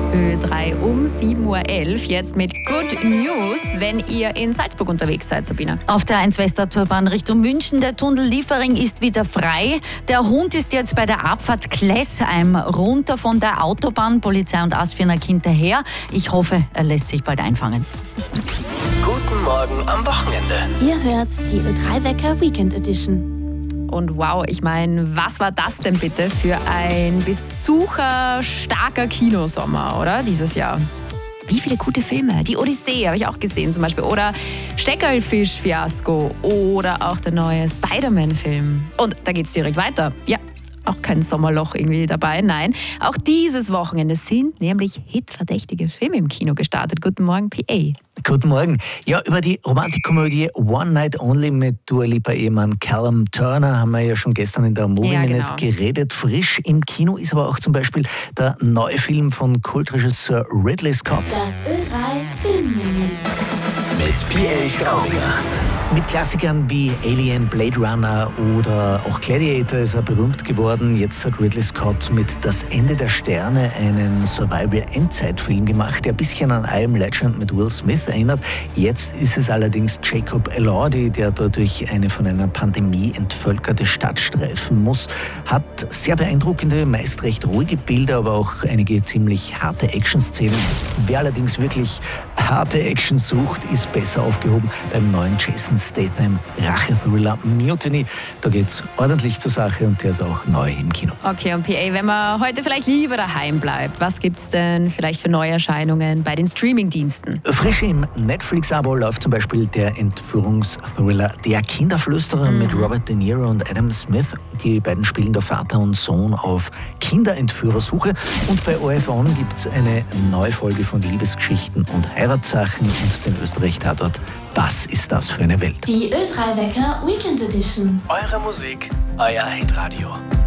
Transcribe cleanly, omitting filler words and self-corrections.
Ö3 um 7.11 Uhr. Jetzt mit Good News, wenn ihr in Salzburg unterwegs seid, Sabine. Auf der A1 Westautobahn Richtung München, der Tunnel Liefering ist wieder frei. Der Hund ist jetzt bei der Abfahrt Klessheim runter von der Autobahn. Polizei und Asfinag hinterher. Ich hoffe, er lässt sich bald einfangen. Guten Morgen am Wochenende. Ihr hört die Ö3-Wecker Weekend Edition. Und wow, ich meine, was war das denn bitte für ein besucherstarker Kinosommer, oder? Dieses Jahr. Wie viele gute Filme. Die Odyssee habe ich auch gesehen zum Beispiel. Oder Steckerlfisch-Fiasko. Oder auch der neue Spider-Man-Film. Und da geht's direkt weiter. Ja, auch kein Sommerloch irgendwie dabei. Nein, auch dieses Wochenende sind nämlich hitverdächtige Filme im Kino gestartet. Guten Morgen, PA. Guten Morgen. Ja, über die Romantikkomödie One Night Only mit Dua Lipa-Ehemann Callum Turner haben wir ja schon gestern in der Movie Minute geredet. Frisch im Kino ist aber auch zum Beispiel der neue Film von Kultregisseur Ridley Scott. Das Ö3-Filmmenü. Mit P.A. Straubinger. Mit Klassikern wie Alien, Blade Runner oder auch Gladiator ist er berühmt geworden. Jetzt hat Ridley Scott mit Das Ende der Sterne einen Survivor-Endzeitfilm gemacht, der ein bisschen an I Am Legend mit Will Smith erinnert. Jetzt ist es allerdings Jacob Elordi, der da durch eine von einer Pandemie entvölkerte Stadt streifen muss. Hat sehr beeindruckende, meist recht ruhige Bilder, aber auch einige ziemlich harte Action-Szenen. Wer allerdings wirklich harte Action sucht, ist besser aufgehoben beim neuen Jason Statham Rache-Thriller Mutiny. Da geht's ordentlich zur Sache und der ist auch neu im Kino. Okay, und PA, wenn man heute vielleicht lieber daheim bleibt, was gibt's denn vielleicht für Neuerscheinungen bei den Streamingdiensten? Frisch im Netflix-Abo läuft zum Beispiel der Entführungsthriller Der Kinderflüsterer mit Robert De Niro und Adam Smith. Die beiden spielen da Vater und Sohn auf Kinderentführersuche. Und bei ORF1 gibt's eine neue Folge von Liebesgeschichten und Heiratssachen und den Österreich-Tatort Was ist das für eine Welt? Die Ö3-Wecker Weekend Edition. Eure Musik, euer Hitradio.